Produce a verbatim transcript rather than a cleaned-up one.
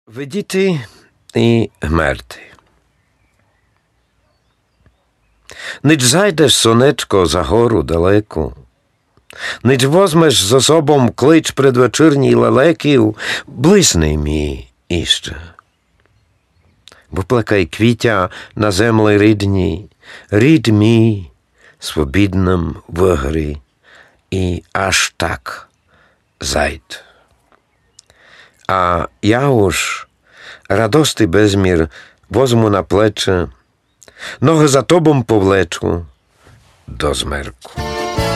Видіти і гмерти. Ніч зайдеш, сонечко, за гору далеку, ніч возьмеш з собою клич предвечірній лелеків, блисни мій іще. Виплакай квітя на землі рідні, рід мій, свобідним в грі, і аж так зайд. А я уж радости безмір возьму на плече, ноги за тобом повлечу до змерку.